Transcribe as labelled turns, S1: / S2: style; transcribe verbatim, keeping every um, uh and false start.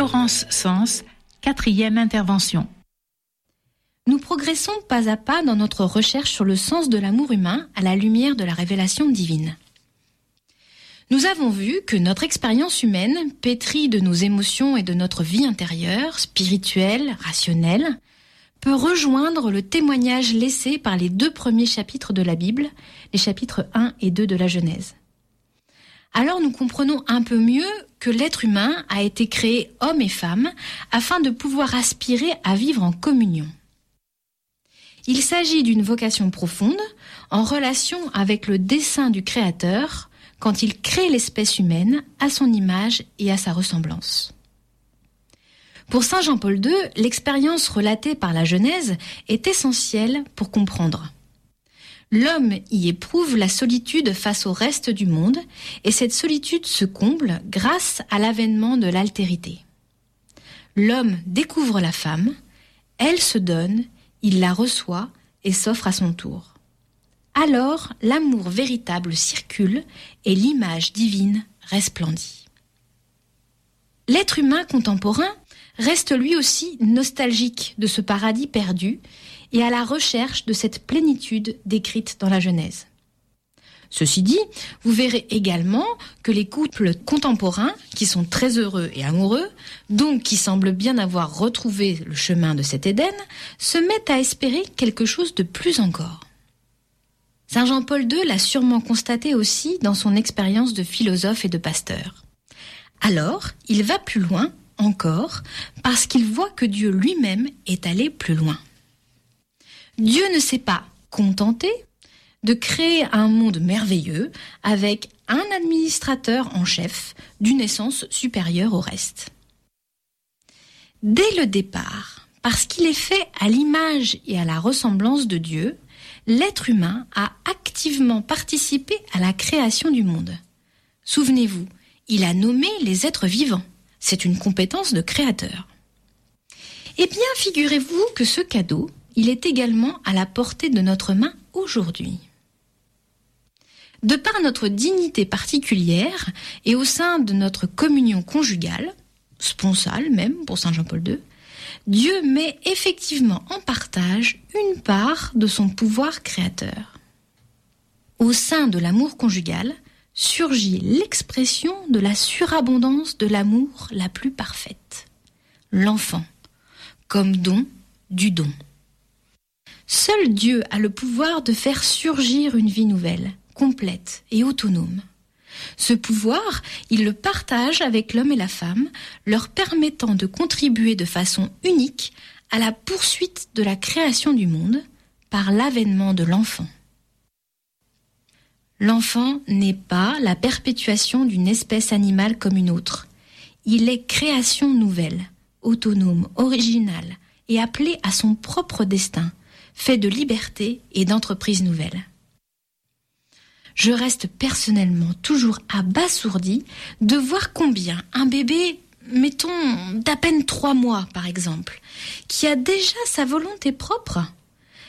S1: Florence Sens, quatrième intervention.
S2: Nous progressons pas à pas dans notre recherche sur le sens de l'amour humain à la lumière de la révélation divine. Nous avons vu que notre expérience humaine, pétrie de nos émotions et de notre vie intérieure, spirituelle, rationnelle, peut rejoindre le témoignage laissé par les deux premiers chapitres de la Bible, les chapitres un et deux de la Genèse. Alors nous comprenons un peu mieux que l'être humain a été créé homme et femme afin de pouvoir aspirer à vivre en communion. Il s'agit d'une vocation profonde en relation avec le dessein du Créateur quand il crée l'espèce humaine à son image et à sa ressemblance. Pour saint Jean-Paul deux, l'expérience relatée par la Genèse est essentielle pour comprendre. L'homme y éprouve la solitude face au reste du monde et cette solitude se comble grâce à l'avènement de l'altérité. L'homme découvre la femme, elle se donne, il la reçoit et s'offre à son tour. Alors, l'amour véritable circule et l'image divine resplendit. L'être humain contemporain reste lui aussi nostalgique de ce paradis perdu et à la recherche de cette plénitude décrite dans la Genèse. Ceci dit, vous verrez également que les couples contemporains, qui sont très heureux et amoureux, donc qui semblent bien avoir retrouvé le chemin de cet Éden, se mettent à espérer quelque chose de plus encore. saint Jean-Paul deux l'a sûrement constaté aussi dans son expérience de philosophe et de pasteur. Alors, il va plus loin encore, parce qu'il voit que Dieu lui-même est allé plus loin. Dieu ne s'est pas contenté de créer un monde merveilleux avec un administrateur en chef d'une essence supérieure au reste. Dès le départ, parce qu'il est fait à l'image et à la ressemblance de Dieu, l'être humain a activement participé à la création du monde. Souvenez-vous, il a nommé les êtres vivants. C'est une compétence de créateur. Eh bien, figurez-vous que ce cadeau, il est également à la portée de notre main aujourd'hui. De par notre dignité particulière et au sein de notre communion conjugale, sponsale même pour saint Jean-Paul deux, Dieu met effectivement en partage une part de son pouvoir créateur. Au sein de l'amour conjugal, surgit l'expression de la surabondance de l'amour la plus parfaite. L'enfant, comme don du don. Seul Dieu a le pouvoir de faire surgir une vie nouvelle, complète et autonome. Ce pouvoir, il le partage avec l'homme et la femme, leur permettant de contribuer de façon unique à la poursuite de la création du monde par l'avènement de l'enfant. L'enfant n'est pas la perpétuation d'une espèce animale comme une autre. Il est création nouvelle, autonome, originale et appelé à son propre destin, fait de liberté et d'entreprise nouvelle. Je reste personnellement toujours abasourdi de voir combien un bébé, mettons d'à peine trois mois par exemple, qui a déjà sa volonté propre,